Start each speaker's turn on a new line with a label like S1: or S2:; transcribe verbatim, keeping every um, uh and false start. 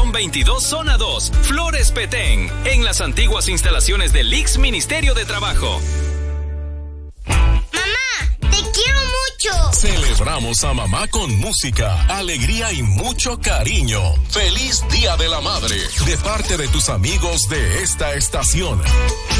S1: Colón veintidós, Zona dos, Flores Petén, en las antiguas instalaciones del I X S Ministerio de Trabajo.
S2: ¡Mamá, te quiero mucho!
S3: Celebramos a mamá con música, alegría y mucho cariño. ¡Feliz Día de la Madre! De parte de tus amigos de esta estación.